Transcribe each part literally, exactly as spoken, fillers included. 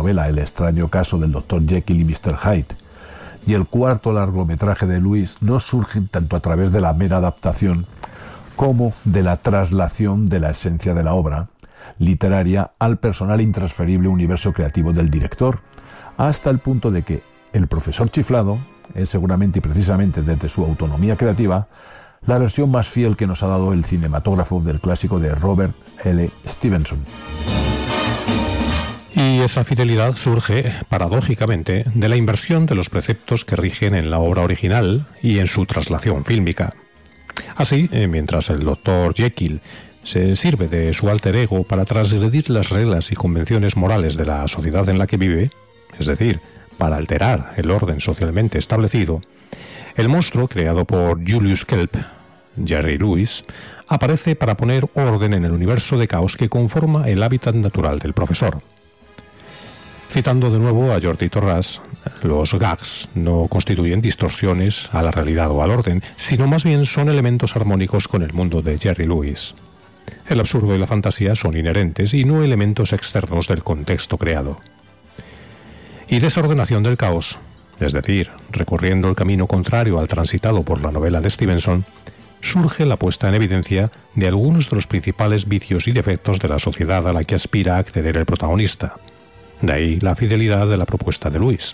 novela El extraño caso del doctor Jekyll y mister Hyde, y el cuarto largometraje de Lewis no surgen tanto a través de la mera adaptación como de la traslación de la esencia de la obra literaria al personal intransferible universo creativo del director, hasta el punto de que El profesor chiflado es seguramente y precisamente desde su autonomía creativa la versión más fiel que nos ha dado el cinematógrafo del clásico de Robert L. Stevenson. Y esa fidelidad surge, paradójicamente, de la inversión de los preceptos que rigen en la obra original y en su traslación fílmica. Así, mientras el doctor Jekyll se sirve de su alter ego para transgredir las reglas y convenciones morales de la sociedad en la que vive, es decir, para alterar el orden socialmente establecido, el monstruo creado por Julius Kelp, Jerry Lewis, aparece para poner orden en el universo de caos que conforma el hábitat natural del profesor. Citando de nuevo a Jordi Torras, los gags no constituyen distorsiones a la realidad o al orden, sino más bien son elementos armónicos con el mundo de Jerry Lewis. El absurdo y la fantasía son inherentes y no elementos externos del contexto creado. Y de esa ordenación del caos, es decir, recorriendo el camino contrario al transitado por la novela de Stevenson, surge la puesta en evidencia de algunos de los principales vicios y defectos de la sociedad a la que aspira a acceder el protagonista. De ahí la fidelidad de la propuesta de Lewis.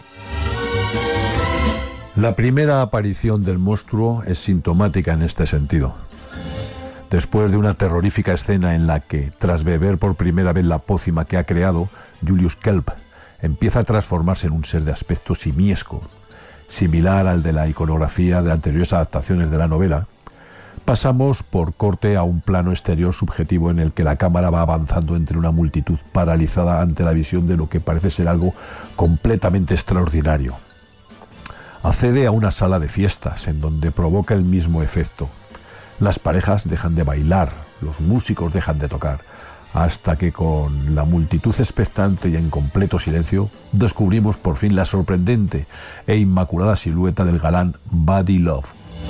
La primera aparición del monstruo es sintomática en este sentido. Después de una terrorífica escena en la que, tras beber por primera vez la pócima que ha creado, Julius Kelp empieza a transformarse en un ser de aspecto simiesco, similar al de la iconografía de anteriores adaptaciones de la novela, pasamos por corte a un plano exterior subjetivo en el que la cámara va avanzando entre una multitud paralizada ante la visión de lo que parece ser algo completamente extraordinario. Accede a una sala de fiestas en donde provoca el mismo efecto. Las parejas dejan de bailar, los músicos dejan de tocar, hasta que con la multitud expectante y en completo silencio descubrimos por fin la sorprendente e inmaculada silueta del galán Buddy Love.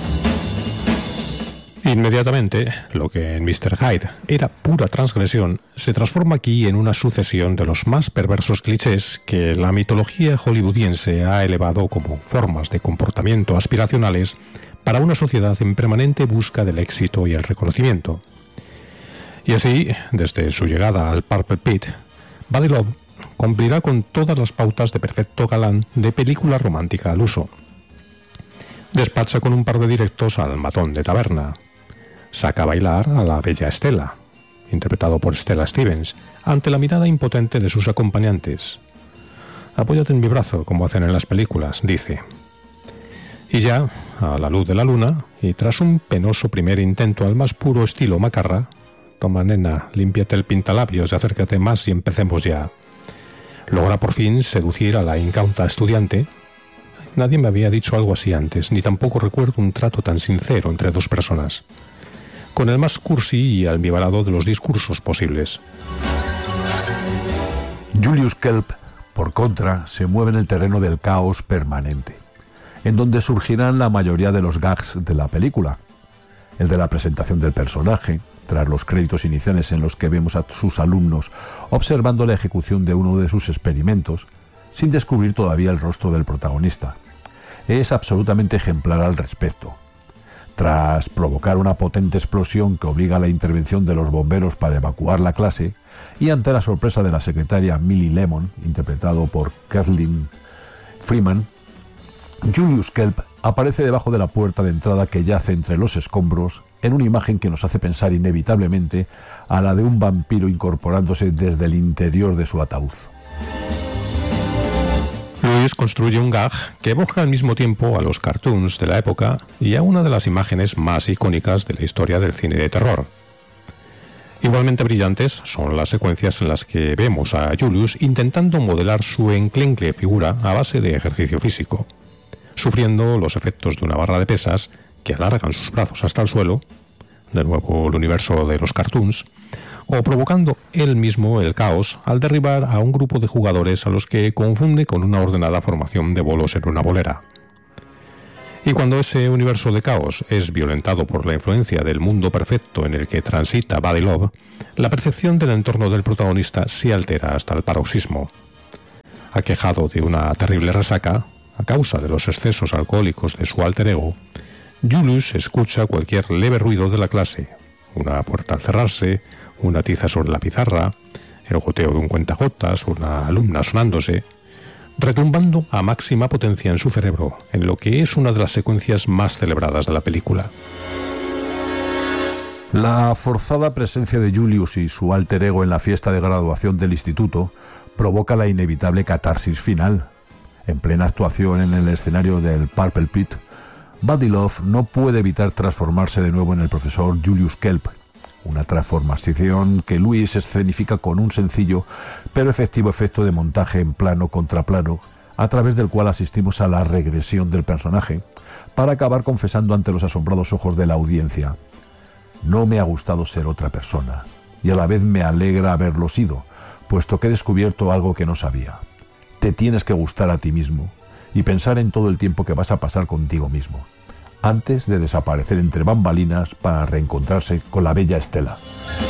Inmediatamente, lo que en mister Hyde era pura transgresión, se transforma aquí en una sucesión de los más perversos clichés que la mitología hollywoodiense ha elevado como formas de comportamiento aspiracionales para una sociedad en permanente busca del éxito y el reconocimiento. Y así, desde su llegada al Purple Pit, Buddy Love cumplirá con todas las pautas de perfecto galán de película romántica al uso. Despacha con un par de directos al matón de taberna. Saca a bailar a la bella Estela, interpretado por Stella Stevens, ante la mirada impotente de sus acompañantes. «Apóyate en mi brazo, como hacen en las películas», dice. Y ya, a la luz de la luna, y tras un penoso primer intento al más puro estilo macarra, «Toma, nena, límpiate el pintalabios y acércate más y empecemos ya», logra por fin seducir a la incauta estudiante. Nadie me había dicho algo así antes, ni tampoco recuerdo un trato tan sincero entre dos personas, con el más cursi y almibarado de los discursos posibles. Julius Kelp, por contra, se mueve en el terreno del caos permanente, en donde surgirán la mayoría de los gags de la película. El de la presentación del personaje, tras los créditos iniciales en los que vemos a sus alumnos observando la ejecución de uno de sus experimentos, sin descubrir todavía el rostro del protagonista. Es absolutamente ejemplar al respecto. Tras provocar una potente explosión que obliga a la intervención de los bomberos para evacuar la clase, y ante la sorpresa de la secretaria Millie Lemon, interpretado por Kathleen Freeman, Julius Kelp aparece debajo de la puerta de entrada que yace entre los escombros, en una imagen que nos hace pensar inevitablemente a la de un vampiro incorporándose desde el interior de su ataúd. Lewis construye un gag que evoca al mismo tiempo a los cartoons de la época y a una de las imágenes más icónicas de la historia del cine de terror. Igualmente brillantes son las secuencias en las que vemos a Julius intentando modelar su enclenque figura a base de ejercicio físico, sufriendo los efectos de una barra de pesas que alargan sus brazos hasta el suelo, de nuevo el universo de los cartoons, o provocando él mismo el caos al derribar a un grupo de jugadores a los que confunde con una ordenada formación de bolos en una bolera. Y cuando ese universo de caos es violentado por la influencia del mundo perfecto en el que transita Buddy Love, la percepción del entorno del protagonista se altera hasta el paroxismo. Aquejado de una terrible resaca, a causa de los excesos alcohólicos de su alter ego, Julius escucha cualquier leve ruido de la clase, una puerta al cerrarse, una tiza sobre la pizarra, el goteo de un cuentagotas, una alumna sonándose, retumbando a máxima potencia en su cerebro, en lo que es una de las secuencias más celebradas de la película. La forzada presencia de Julius y su alter ego en la fiesta de graduación del instituto provoca la inevitable catarsis final. En plena actuación en el escenario del Purple Pit, Buddy Love no puede evitar transformarse de nuevo en el profesor Julius Kelp, una transformación que Lewis escenifica con un sencillo pero efectivo efecto de montaje en plano contra plano, a través del cual asistimos a la regresión del personaje, para acabar confesando ante los asombrados ojos de la audiencia: no me ha gustado ser otra persona, y a la vez me alegra haberlo sido, puesto que he descubierto algo que no sabía. Te tienes que gustar a ti mismo y pensar en todo el tiempo que vas a pasar contigo mismo, antes de desaparecer entre bambalinas para reencontrarse con la bella Estela.